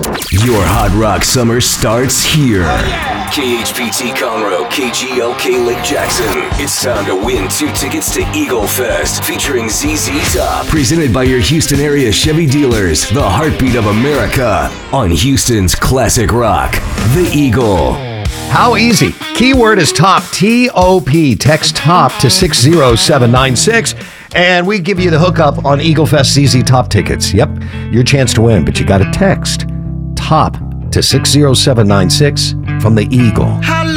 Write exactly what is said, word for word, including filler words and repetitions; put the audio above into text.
Your Hot Rock summer starts here. K H P T Conroe, K G L K Lake Jackson. It's time to win two tickets to Eagle Fest featuring Z Z Top. Presented by your Houston area Chevy dealers, the heartbeat of America. On Houston's classic rock, The Eagle. How easy. Keyword is top, T O P. Text TOP to six zero seven nine six. And we give you the hookup on Eagle Fest Z Z Top tickets. Yep, your chance to win, but you got to text TOP to six zero seven nine six from The Eagle.